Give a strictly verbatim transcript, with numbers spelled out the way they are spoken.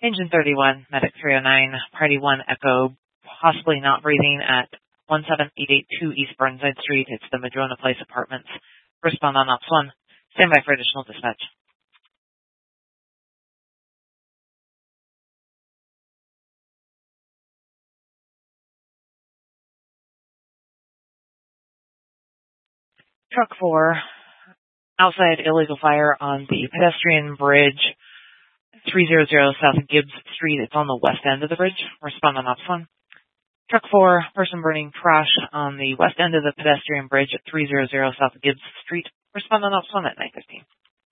Engine thirty-one, Medic three oh nine, Party one Echo, possibly not breathing at one seven eight eight two East Burnside Street. It's the Madrona Place Apartments. Respond on Ops one. Stand by for additional dispatch. Truck four, outside illegal fire on the pedestrian bridge, three hundred South Gibbs Street. It's on the west end of the bridge. Respond on Ops one. Truck four, person burning trash on the west end of the pedestrian bridge at three hundred South Gibbs Street. Respond on Ops one at nine fifteen.